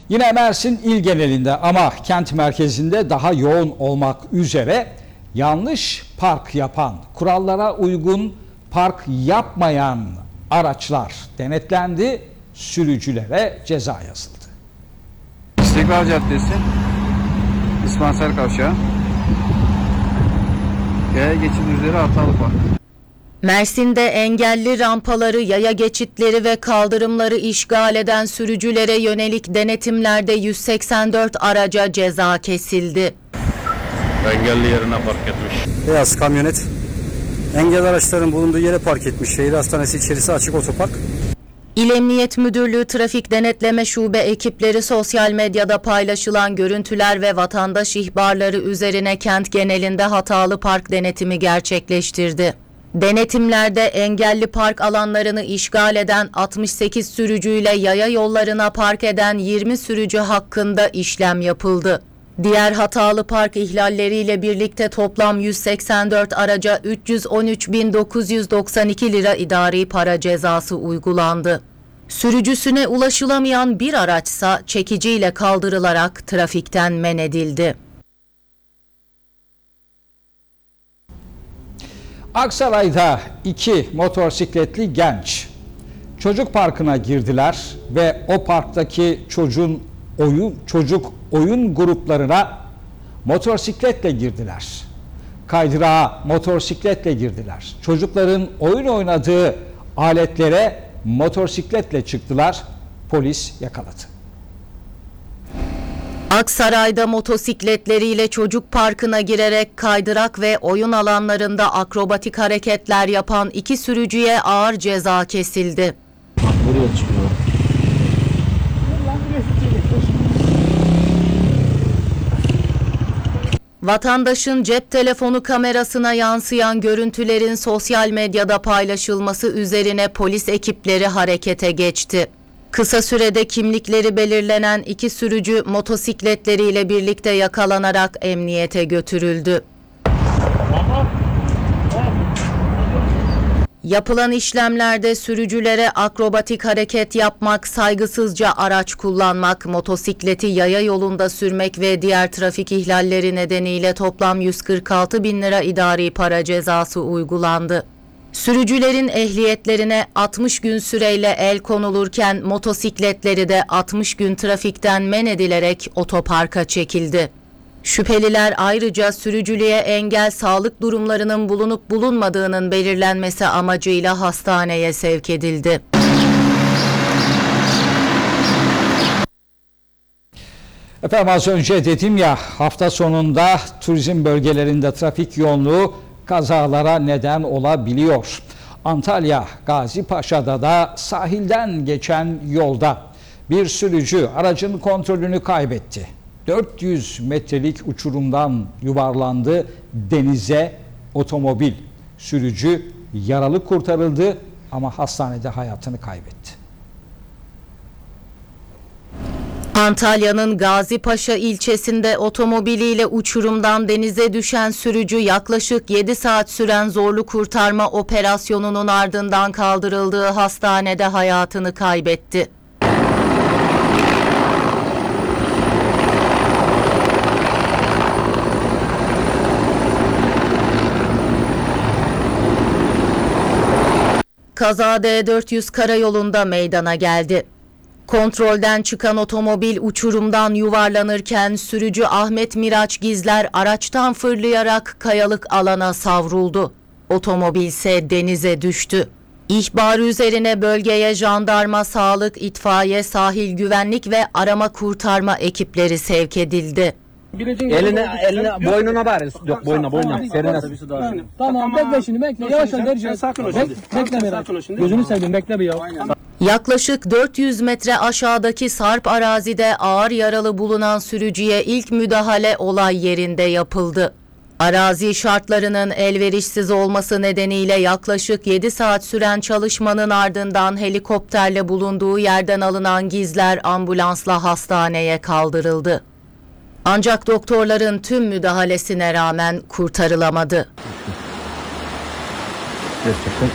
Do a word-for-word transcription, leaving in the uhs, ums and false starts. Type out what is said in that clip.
Yine Mersin il genelinde ama kent merkezinde daha yoğun olmak üzere yanlış park yapan, kurallara uygun park yapmayan araçlar denetlendi, sürücülere ceza yazıldı. İstiklal Caddesi, dispanser kavşağı, yaya geçidi üzeri hatalı park. Mersin'de engelli rampaları, yaya geçitleri ve kaldırımları işgal eden sürücülere yönelik denetimlerde yüz seksen dört araca ceza kesildi. Engelli yerine park etmiş. Beyaz kamyonet engelli araçların bulunduğu yere park etmiş. Şehir hastanesi içerisi açık otopark. İl Emniyet Müdürlüğü Trafik Denetleme Şube ekipleri sosyal medyada paylaşılan görüntüler ve vatandaş ihbarları üzerine kent genelinde hatalı park denetimi gerçekleştirdi. Denetimlerde engelli park alanlarını işgal eden altmış sekiz sürücüyle yaya yollarına park eden yirmi sürücü hakkında işlem yapıldı. Diğer hatalı park ihlalleriyle birlikte toplam yüz seksen dört araca üç yüz on üç bin dokuz yüz doksan iki lira idari para cezası uygulandı. Sürücüsüne ulaşılamayan bir araçsa çekiciyle kaldırılarak trafikten men edildi. Aksaray'da iki motosikletli genç çocuk parkına girdiler ve o parktaki çocuğun oyun çocuk oyun gruplarına motosikletle girdiler. Kaydırağa motosikletle girdiler. Çocukların oyun oynadığı aletlere motosikletle çıktılar. Polis yakaladı. Aksaray'da motosikletleriyle çocuk parkına girerek kaydırak ve oyun alanlarında akrobatik hareketler yapan iki sürücüye ağır ceza kesildi. Buraya çıkıyor. Vatandaşın cep telefonu kamerasına yansıyan görüntülerin sosyal medyada paylaşılması üzerine polis ekipleri harekete geçti. Kısa sürede kimlikleri belirlenen iki sürücü motosikletleriyle birlikte yakalanarak emniyete götürüldü. Yapılan işlemlerde sürücülere akrobatik hareket yapmak, saygısızca araç kullanmak, motosikleti yaya yolunda sürmek ve diğer trafik ihlalleri nedeniyle toplam yüz kırk altı bin lira idari para cezası uygulandı. Sürücülerin ehliyetlerine altmış gün süreyle el konulurken motosikletleri de altmış gün trafikten men edilerek otoparka çekildi. Şüpheliler ayrıca sürücülüğe engel sağlık durumlarının bulunup bulunmadığının belirlenmesi amacıyla hastaneye sevk edildi. Efendim az önce dedim ya, hafta sonunda turizm bölgelerinde trafik yoğunluğu kazalara neden olabiliyor. Antalya Gazipaşa'da da sahilden geçen yolda bir sürücü aracın kontrolünü kaybetti. dört yüz metrelik uçurumdan yuvarlandı denize otomobil. Sürücü yaralı kurtarıldı ama hastanede hayatını kaybetti. Antalya'nın Gazipaşa ilçesinde otomobiliyle uçurumdan denize düşen sürücü yaklaşık yedi saat süren zorlu kurtarma operasyonunun ardından kaldırıldığı hastanede hayatını kaybetti. Kaza D dört yüz karayolunda meydana geldi. Kontrolden çıkan otomobil uçurumdan yuvarlanırken sürücü Ahmet Miraç Gizler araçtan fırlayarak kayalık alana savruldu. Otomobil ise denize düştü. İhbar üzerine bölgeye jandarma, sağlık, itfaiye, sahil güvenlik ve arama kurtarma ekipleri sevk edildi. Eline, eline, boynuna bari. Yok boynuna, boynuna. Serine. Tamam, bekle şimdi, bekle. Yavaş ol, vereceğiz. Sakin ol şimdi. Bekle Meral. Gözünü seveyim, bekle bir ya. Yaklaşık dört yüz metre aşağıdaki sarp arazide ağır yaralı bulunan sürücüye ilk müdahale olay yerinde yapıldı. Arazi şartlarının elverişsiz olması nedeniyle yaklaşık yedi saat süren çalışmanın ardından helikopterle bulunduğu yerden alınan Gizler ambulansla hastaneye kaldırıldı. Ancak doktorların tüm müdahalesine rağmen kurtarılamadı. Gerçekten